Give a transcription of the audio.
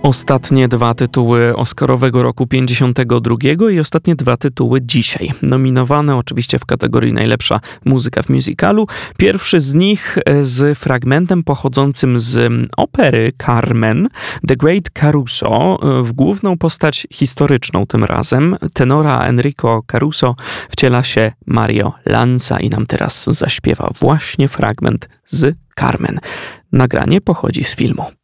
Ostatnie dwa tytuły Oscarowego roku 52 i ostatnie dwa tytuły dzisiaj. Nominowane oczywiście w kategorii najlepsza muzyka w musicalu. Pierwszy z nich z fragmentem pochodzącym z opery Carmen, The Great Caruso, w główną postać historyczną tym razem. Tenora Enrico Caruso wciela się Mario Lanza i nam teraz zaśpiewa właśnie fragment z Carmen. Nagranie pochodzi z filmu.